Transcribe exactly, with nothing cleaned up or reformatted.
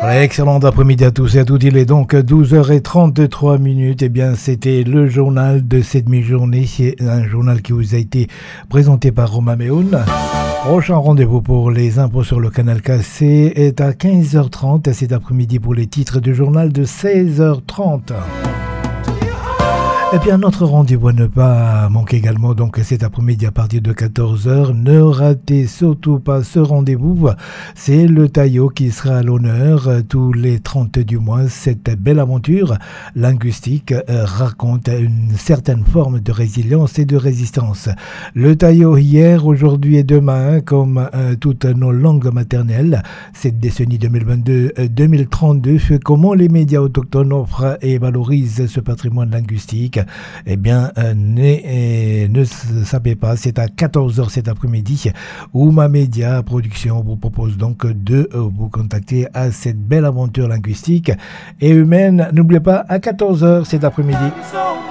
Excellent après-midi à tous et à toutes. Il est donc douze heures trente-trois minutes. Eh bien, c'était le journal de cette mi-journée. C'est un journal qui vous a été présenté par Romain Méhoun. Prochain rendez-vous pour les impôts sur le canal K C est à quinze heures trente cet après-midi pour les titres du journal de seize heures trente. Et puis un autre rendez-vous à ne pas manquer également, donc cet après-midi à partir de quatorze heures. Ne ratez surtout pas ce rendez-vous. C'est le Taillot qui sera à l'honneur tous les trente du mois. Cette belle aventure linguistique raconte une certaine forme de résilience et de résistance. Le Taillot hier, aujourd'hui et demain, comme euh, toutes nos langues maternelles, cette décennie deux mille vingt-deux deux mille trente-deux, comment les médias autochtones offrent et valorisent ce patrimoine linguistique. Eh bien, euh, ne, euh, ne savez pas, c'est à quatorze heures cet après-midi où ma média production vous propose donc de euh, vous contacter à cette belle aventure linguistique et humaine. N'oubliez pas, à quatorze heures cet après-midi.